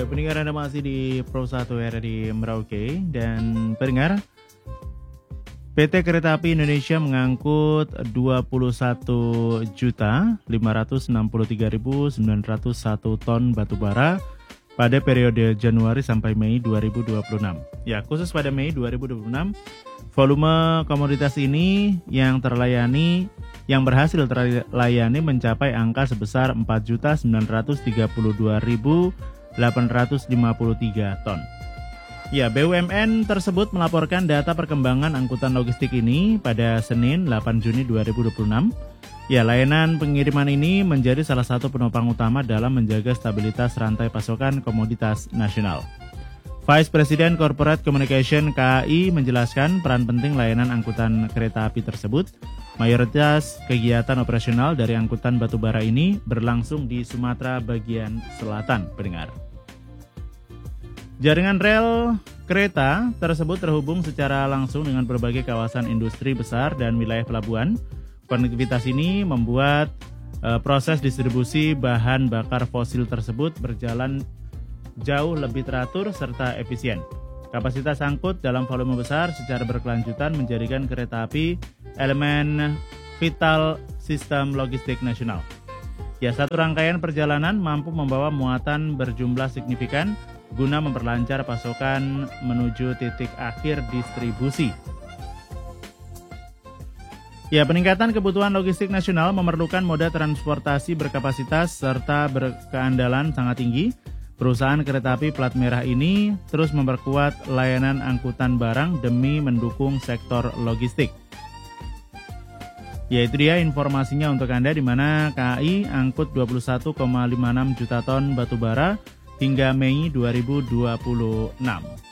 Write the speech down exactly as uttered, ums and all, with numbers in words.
pendengar, Anda masih di Pro satu R di Merauke. Dan pendengar, P T Kereta Api Indonesia mengangkut dua puluh satu juta lima ratus enam puluh tiga ribu sembilan ratus satu ton batubara pada periode Januari sampai Mei dua ribu dua puluh enam. Ya, khusus pada Mei dua ribu dua puluh enam, volume komoditas ini yang terlayani, yang berhasil terlayani mencapai angka sebesar empat juta sembilan ratus tiga puluh dua ribu delapan ratus lima puluh tiga ton. Ya, B U M N tersebut melaporkan data perkembangan angkutan logistik ini pada Senin delapan Juni dua ribu dua puluh enam. Ya, layanan pengiriman ini menjadi salah satu penopang utama dalam menjaga stabilitas rantai pasokan komoditas nasional. Vice President Corporate Communication K A I menjelaskan peran penting layanan angkutan kereta api tersebut. Mayoritas kegiatan operasional dari angkutan batubara ini berlangsung di Sumatera bagian selatan, pendengar. Jaringan rel kereta tersebut terhubung secara langsung dengan berbagai kawasan industri besar dan wilayah pelabuhan. Konektivitas ini membuat e, proses distribusi bahan bakar fosil tersebut berjalan jauh lebih teratur serta efisien. Kapasitas angkut dalam volume besar secara berkelanjutan menjadikan kereta api elemen vital sistem logistik nasional. Ya, satu rangkaian perjalanan mampu membawa muatan berjumlah signifikan guna memperlancar pasokan menuju titik akhir distribusi. Ya, peningkatan kebutuhan logistik nasional memerlukan moda transportasi berkapasitas serta berkeandalan sangat tinggi. Perusahaan kereta api plat merah ini terus memperkuat layanan angkutan barang demi mendukung sektor logistik. Ya, itu dia informasinya untuk Anda, di mana K A I angkut dua puluh satu koma lima enam juta ton batubara hingga Mei dua ribu dua puluh enam.